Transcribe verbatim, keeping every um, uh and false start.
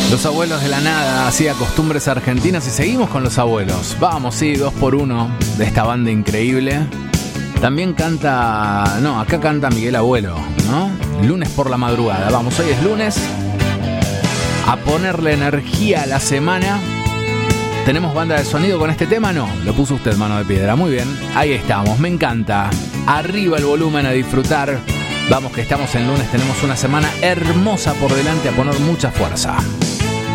Los abuelos de la nada, hacía costumbres argentinas y seguimos con los abuelos. Vamos, sí, dos por uno de esta banda increíble. También canta, no, acá canta Miguel Abuelo, ¿no? Lunes por la madrugada. Vamos, hoy es lunes. A ponerle energía a la semana. ¿Tenemos banda de sonido con este tema? No, lo puso usted, mano de piedra. Muy bien, ahí estamos, me encanta. Arriba el volumen, a disfrutar. Vamos que estamos en lunes, tenemos una semana hermosa por delante, a poner mucha fuerza.